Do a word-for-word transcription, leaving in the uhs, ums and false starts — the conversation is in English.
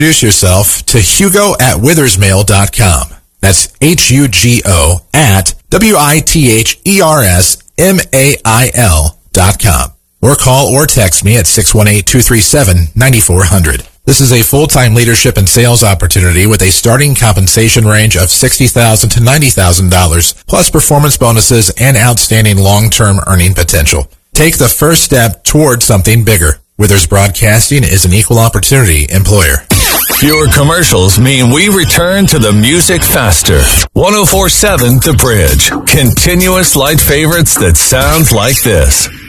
Introduce yourself to Hugo at withersmail dot com. That's H U G O at W I T H E R S M A I L dot com. Or call or text me at six one eight, two three seven, nine four zero zero. This is a full-time leadership and sales opportunity with a starting compensation range of sixty thousand dollars to ninety thousand dollars, plus performance bonuses and outstanding long-term earning potential. Take the first step toward something bigger. Withers Broadcasting is an equal opportunity employer. Fewer commercials mean we return to the music faster. one oh four point seven The Bridge. Continuous light favorites that sound like this.